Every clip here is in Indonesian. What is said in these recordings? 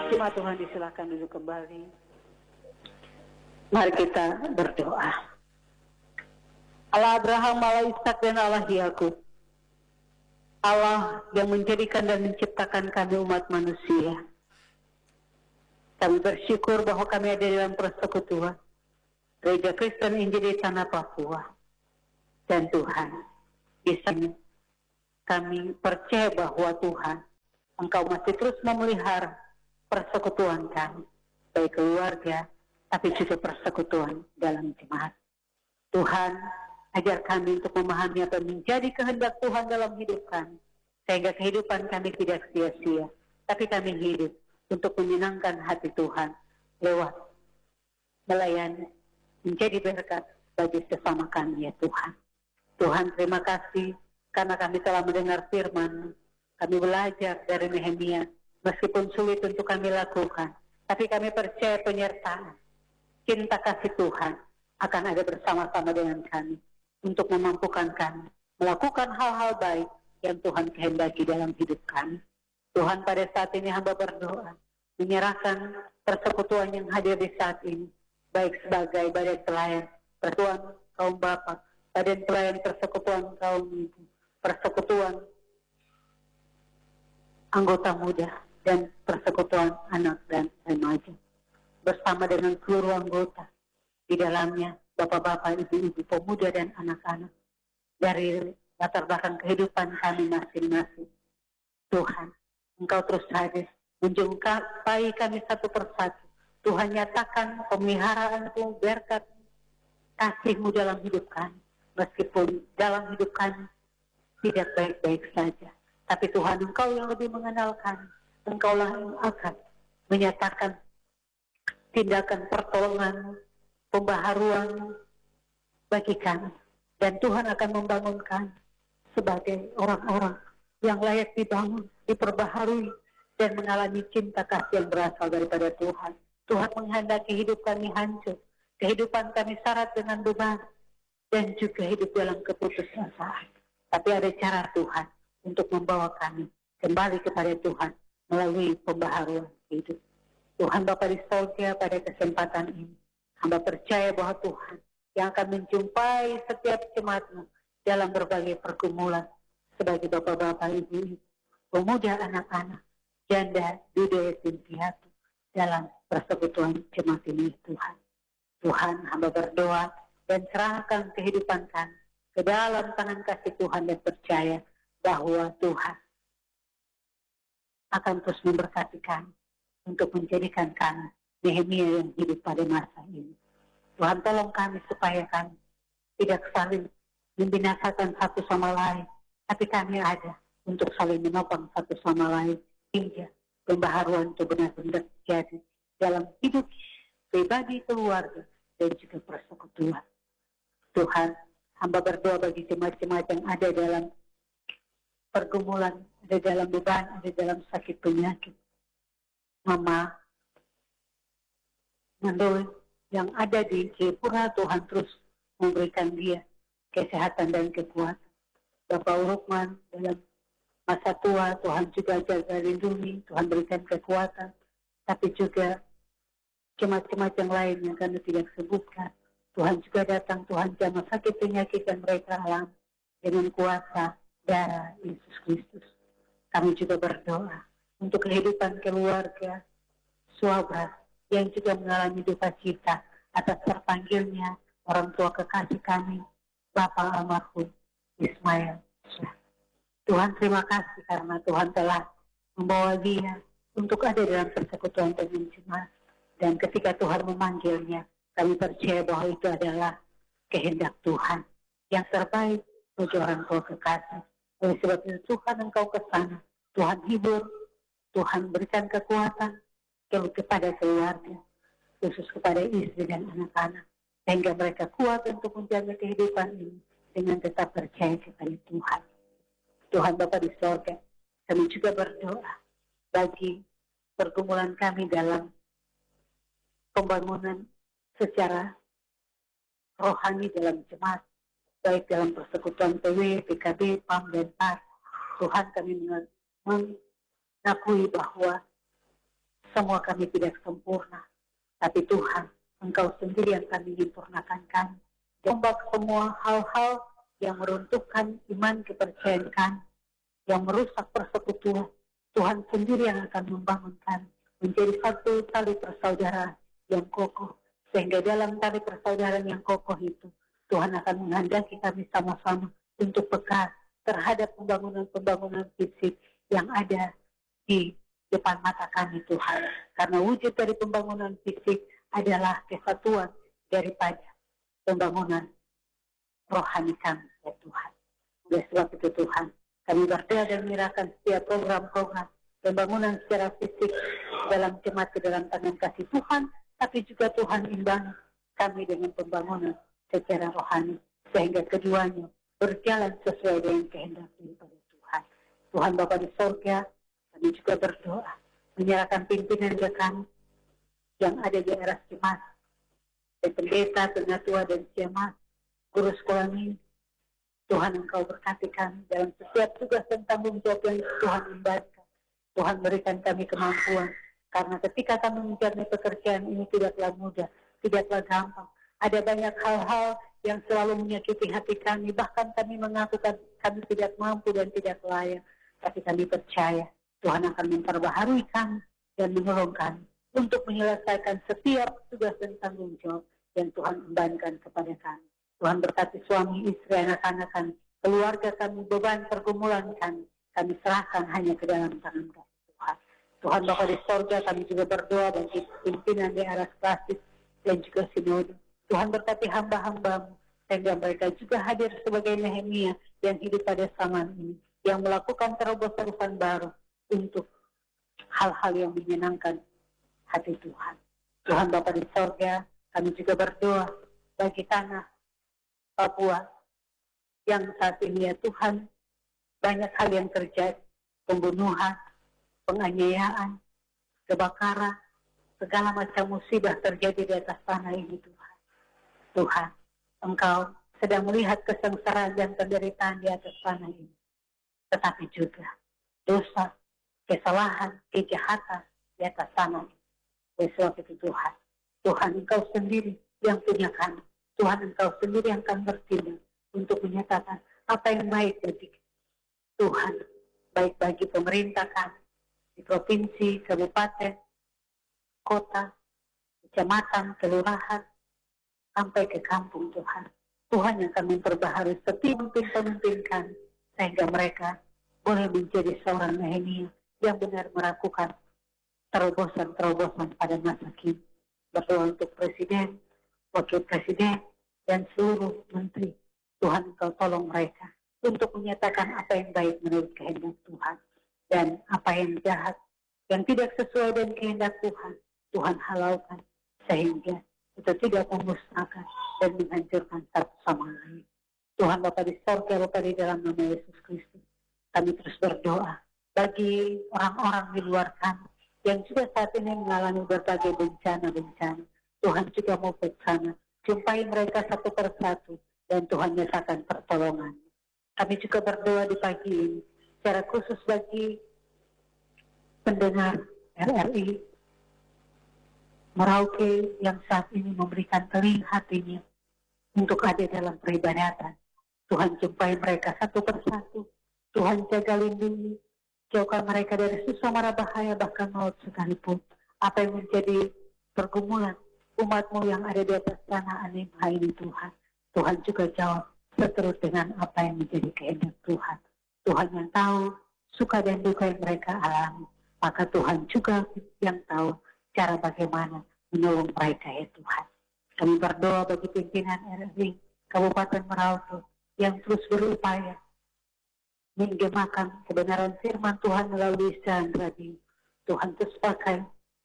Jemaat Tuhan disilakan duduk kembali. Mari kita berdoa. Allah Abraham, Allah Ishak dan Allah Yakub, Allah yang menjadikan dan menciptakan kami umat manusia. Kami bersyukur bahwa kami ada dalam persekutuan Gereja Kristen Injil di Tanah Papua. Dan Tuhan, di sana kami percaya bahwa Tuhan, Engkau masih terus memelihara persekutuan kami, baik keluarga, tapi juga persekutuan dalam jemaat. Tuhan, ajar kami untuk memahami apa yang menjadi kehendak Tuhan dalam hidup kami, sehingga kehidupan kami tidak sia-sia, tapi kami hidup untuk menyenangkan hati Tuhan lewat melayani, menjadi berkat bagi sesama kami ya Tuhan. Tuhan, terima kasih karena kami telah mendengar firman. Kami belajar dari Nehemia, meskipun sulit untuk kami lakukan, tapi kami percaya penyertaan, cinta kasih Tuhan akan ada bersama-sama dengan kami untuk memampukan kami melakukan hal-hal baik yang Tuhan kehendaki dalam hidup kami. Tuhan, pada saat ini hamba berdoa, menyerahkan persekutuan yang hadir di saat ini, baik sebagai badan pelayan persekutuan kaum Bapak, badan pelayan persekutuan kaum Ibu, persekutuan anggota muda, dan persekutuan anak dan remaja. Bersama dengan seluruh anggota, di dalamnya Bapak-Bapak, Ibu-Ibu, pemuda dan anak-anak, dari latar belakang kehidupan kami masing-masing. Tuhan, Engkau terus hadir, menjumpai kami satu persatu. Tuhan, nyatakan pemeliharaan-Mu, berkat kasih-Mu dalam hidup kami. Meskipun dalam hidup kami tidak baik-baik saja. Tapi Tuhan, Engkau yang lebih mengenal kami. Engkaulah yang akan menyatakan tindakan pertolongan, pembaharuan bagi kami. Dan Tuhan akan membangunkan sebagai orang-orang yang layak dibangun, diperbaharui, dan mengalami cinta kasih yang berasal daripada Tuhan. Tuhan menghendaki hidup kami hancur, kehidupan kami syarat dengan beban, dan juga hidup dalam keputusasaan. Tapi ada cara Tuhan untuk membawa kami kembali kepada Tuhan melalui pembaharuan hidup. Tuhan Bapa di sorga, pada kesempatan ini, hamba percaya bahwa Tuhan yang akan menjumpai setiap jemaat-Mu dalam berbagai pergumulan sebagai Bapak-Bapak, Ibu-Ibu, pemuda, anak-anak, janda, duda, yatim piatu dalam persekutuan jemaat ini Tuhan. Tuhan, hamba berdoa dan serahkan kehidupan kami ke dalam tangan kasih Tuhan dan percaya bahwa Tuhan akan terus memberkati kami untuk menjadikan kami Nehemia yang hidup pada masa ini. Tuhan, tolong kami supaya kami tidak saling membinasakan satu sama lain, tapi kami ada untuk saling menopang satu sama lain hingga pembaharuan itu benar-benar terjadi dalam hidup pribadi, keluarga, dan juga persekutuan. Tuhan, hamba berdoa bagi jemaat-jemaat yang ada dalam pergumulan, ada dalam beban, ada dalam sakit penyakit. Mama Mandul yang ada di Jayapura, Tuhan terus memberikan dia kesehatan dan kekuatan. Bapak Urukman dalam masa tua, Tuhan juga jaga lindungi, Tuhan berikan kekuatan. Tapi juga jemaat-jemaat yang lain yang kami tidak sebutkan, Tuhan juga datang, Tuhan jamah sakit penyakit yang mereka alami dengan kuasa darah Yesus Kristus. Kami juga berdoa untuk kehidupan keluarga Suabra yang juga mengalami duka cita atas terpanggilnya orang tua kekasih kami, Bapak almarhum Ismail. Tuhan, terima kasih karena Tuhan telah membawa dia untuk ada dalam persekutuan dengan jemaat. Dan ketika Tuhan memanggilnya, kami percaya bahwa itu adalah kehendak Tuhan yang terbaik bagi orang tua kekasih. Oleh sebab itu Tuhan, Engkau ke sana, Tuhan hibur, Tuhan berikan kekuatan kepada keluarga, khusus kepada istri dan anak-anak, sehingga mereka kuat untuk menjaga kehidupan ini dengan tetap percaya kepada Tuhan. Tuhan Bapa di sorga, kami juga berdoa bagi pergumulan kami dalam pembangunan secara rohani dalam jemaat, baik dalam persekutuan PW, PKB, PAM, dan PAR. Tuhan, kami mengakui bahwa Semua kami tidak sempurna, tapi Tuhan, Engkau sendiri yang kami menyempurnakan kami. Ombak semua hal-hal yang meruntuhkan iman kepercayaan kami, yang merusak persekutuan, Tuhan sendiri yang akan membangunkan menjadi satu tali persaudaraan yang kokoh, sehingga dalam tali persaudaraan yang kokoh itu Tuhan akan menghendaki kami sama-sama untuk peka terhadap pembangunan-pembangunan fisik yang ada di depan mata kami Tuhan. Karena wujud dari pembangunan fisik adalah kesatuan daripada pembangunan rohani kami ya Tuhan. Oleh sebab itu Tuhan, kami berdoa dan menyerahkan setiap program-program pembangunan secara fisik dalam jemaat ke dalam tangan kasih Tuhan, tapi juga Tuhan imbang kami dengan pembangunan secara rohani, sehingga keduanya berjalan sesuai dengan kehendak daripada Tuhan. Tuhan Bapa di sorga, kami juga berdoa menyerahkan pimpinan kami yang ada di aras jemaat, dan pendeta, penatua dan jemaat, guru sekolah ini. Tuhan Engkau berkati kami dalam setiap tugas dan tanggung jawab yang Tuhan embankan. Tuhan berikan kami kemampuan, karena ketika kami menjalani pekerjaan ini tidaklah mudah, tidaklah gampang. Ada banyak hal-hal yang selalu menyakiti hati kami, bahkan kami mengaku kami tidak mampu dan tidak layak. Tapi kami percaya Tuhan akan memperbaharui kami dan menolong kami untuk menyelesaikan setiap tugas dan tanggung jawab yang Tuhan embankan kepada kami. Tuhan berkati suami, istri, anak-anak kami, keluarga kami, beban pergumulan kami serahkan hanya ke dalam tangan Tuhan. Tuhan Bapa di sorga, kami juga berdoa bagi pimpinan di aras klasik dan juga sinode. Tuhan berkati hamba-hambamu, sehingga mereka juga hadir sebagai Nehemia yang hidup pada zaman ini, yang melakukan terobosan baru untuk hal-hal yang menyenangkan hati Tuhan. Tuhan Bapa di sorga, kami juga berdoa bagi tanah Papua yang saat ini ya Tuhan, banyak hal yang terjadi, pembunuhan, penganiayaan, kebakaran, segala macam musibah terjadi di atas tanah ini Tuhan. Tuhan, Engkau sedang melihat kesengsaraan dan penderitaan di atas tanah ini. Tetapi juga dosa, kesalahan, kejahatan di atas tanah ini. Oleh sebab itu Tuhan, Tuhan Engkau sendiri yang punya kami. Tuhan Engkau sendiri yang akan bertindak untuk menyatakan apa yang baik bagi Tuhan, baik bagi pemerintah kami, di provinsi, kabupaten, kota, kecamatan, kelurahan, sampai ke kampung Tuhan. Tuhan yang akan memperbaharui setiap pemimpin kami, sehingga mereka boleh menjadi seorang Nehemia yang benar melakukan terobosan-terobosan pada masa kini. Berdoa untuk Presiden, Wakil Presiden, dan seluruh menteri. Tuhan Engkau tolong mereka untuk menyatakan apa yang baik menurut kehendak Tuhan. Dan apa yang jahat, yang tidak sesuai dengan kehendak Tuhan, Tuhan halalkan. Sehingga itu tidak memusnahkan dan menghancurkan satu sama lain. Tuhan Bapa di sorga, Bapa di dalam nama Yesus Kristus, kami terus berdoa bagi orang-orang di luar kami yang juga saat ini mengalami berbagai bencana-bencana. Tuhan juga mau ke sana, jumpai mereka satu persatu, dan Tuhan nyatakan pertolongan. Kami juga berdoa di pagi ini, secara khusus bagi pendengar RRI Merauke yang saat ini memberikan telinga hatinya untuk ada dalam peribadatan. Tuhan jumpai mereka satu persatu. Tuhan jaga lindungi, jauhkan mereka dari susah mara bahaya bahkan maut sekalipun. Apa yang menjadi pergumulan umat-Mu yang ada di atas tanah Animha ini Tuhan. Tuhan juga jawab seterus dengan apa yang menjadi kehendak Tuhan. Tuhan yang tahu suka dan duka yang mereka alami. Maka Tuhan juga yang tahu cara bagaimana menolong mereka ya Tuhan. Kami berdoa bagi pimpinan RRI Kabupaten Merauke yang terus berupaya menggemakan kebenaran firman Tuhan melalui siaran radio. Tuhan terus pakai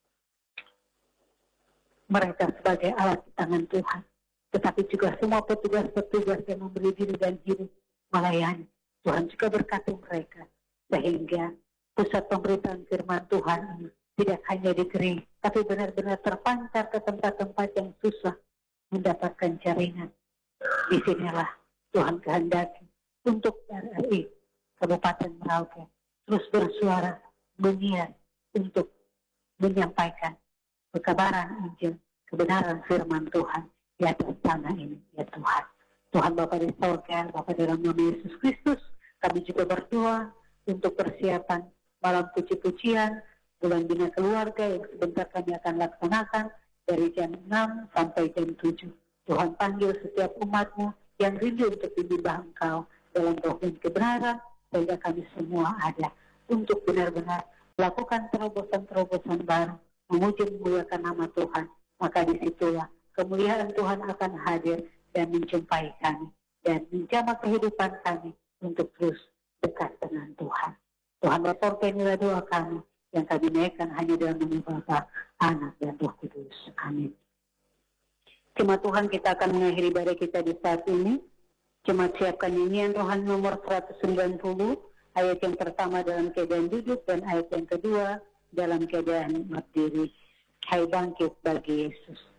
mereka sebagai alat di tangan Tuhan. Tetapi juga semua petugas-petugas yang memberi diri dan hidup melayani. Tuhan juga berkati mereka. Sehingga pusat pemberitaan firman Tuhan ini tidak hanya di Gering, tapi benar-benar terpancar ke tempat-tempat yang susah mendapatkan jaringan. Di sinilah Tuhan kehendaki untuk RRI Kabupaten Merauke terus bersuara, menyiar untuk menyampaikan kekabaran Injil, kebenaran firman Tuhan di atas tanah ini, ya Tuhan. Tuhan Bapa di sorga, Bapa dalam nama Yesus Kristus, kami juga berdoa untuk persiapan malam puji-pujian, bulan bina keluarga yang sebentar kami akan laksanakan dari jam 6 sampai jam 7. Tuhan panggil setiap umat-Mu yang rindu untuk menyembah Engkau dalam roh dan kebenaran, sehingga kami semua ada untuk benar-benar melakukan terobosan-terobosan baru, memuji memuliakan nama Tuhan. Maka disitulah kemuliaan Tuhan akan hadir dan menjumpai kami dan menjamah kehidupan kami untuk terus dekat dengan Tuhan. Tuhan Bapa, inilah doa kami yang kami naikkan hanya dalam nama Bapa, Anak, dan Roh Kudus. Amin. Jemaat Tuhan, kita akan mengakhiri ibadah kita di saat ini. Jemaat siapkan nyanyian rohani nomor 190, ayat yang pertama dalam keadaan duduk dan ayat yang kedua dalam keadaan berdiri. Hai bangkit bagi Yesus.